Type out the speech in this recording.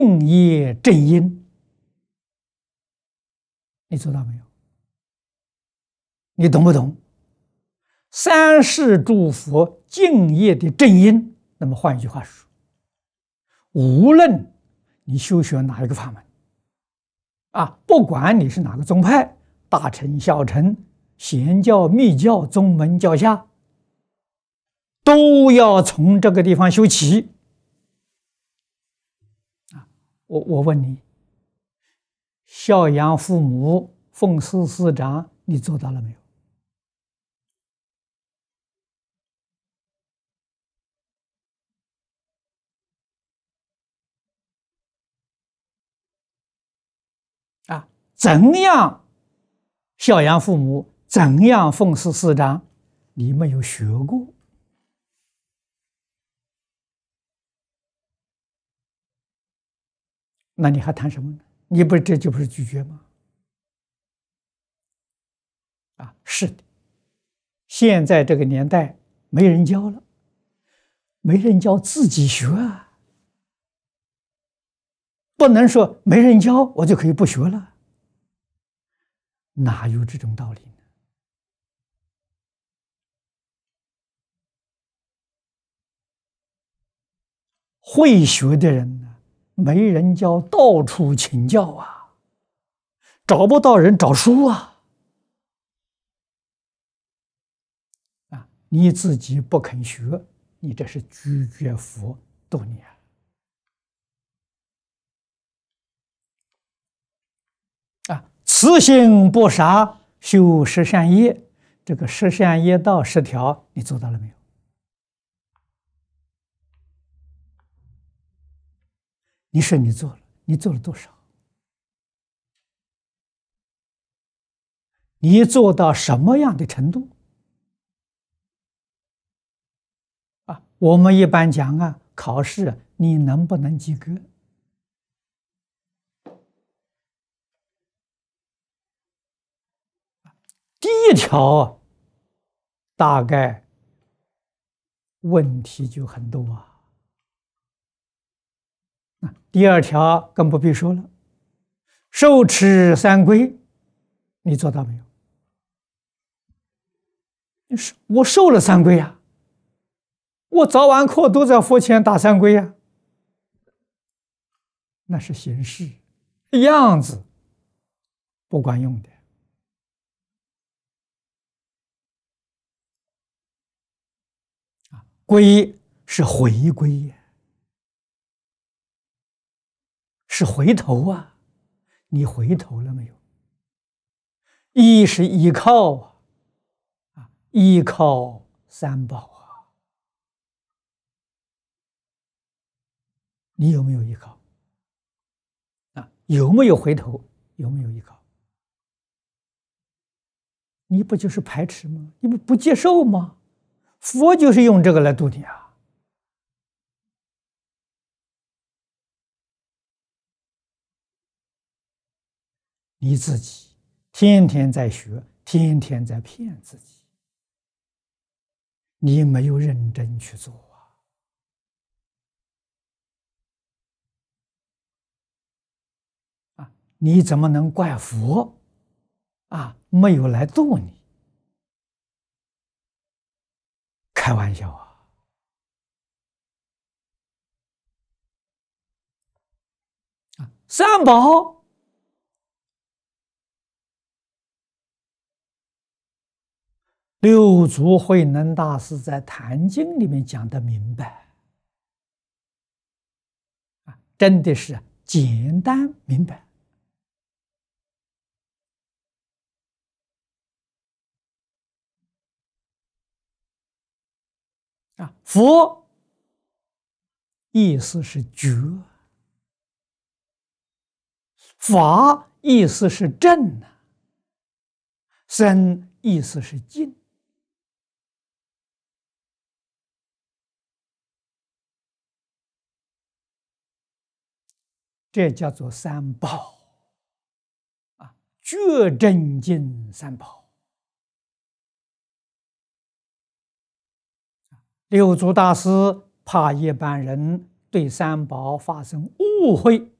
正业正因，你做到没有？你懂不懂？三世诸佛敬业的正因。那么换一句话说，无论你修学哪一个法门，不管你是哪个宗派，大乘、小乘、显教、密教、宗门、教下，都要从这个地方修起。我问你，孝养父母、奉事师长，你做到了没有？怎样孝养父母，怎样奉事师长，你没有学过，那你还谈什么呢？你不这就不是拒绝吗？是的，现在这个年代没人教了，没人教自己学啊，不能说没人教我就可以不学了，哪有这种道理呢？会学的人呢，没人教，到处请教啊，找不到人找书啊。你自己不肯学，你这是拒绝佛度你慈心不杀，修十善业，这个十善业道10条，你做到了没有？你说你做了，你做了多少？你做到什么样的程度？我们一般讲考试你能不能及格？第一条大概问题就很多第二条更不必说了，受持三规，你做到没有？我受了三规呀，我早晚课都在佛前打三规呀，那是形式，样子不管用的。归是回归，是回头啊，你回头了没有？依是依靠依靠三宝你有没有依靠？有没有回头？有没有依靠？你不就是排斥吗？你不接受吗？佛就是用这个来度你你自己天天在学，天天在骗自己，你没有认真去做你怎么能怪佛没有来度你？开玩笑三宝六祖慧能大师在《坛经》里面讲得明白真的是简单明白佛意思是觉，法意思是正身意思是静。这叫做三宝觉正净三宝。六祖大师怕一般人对三宝发生误会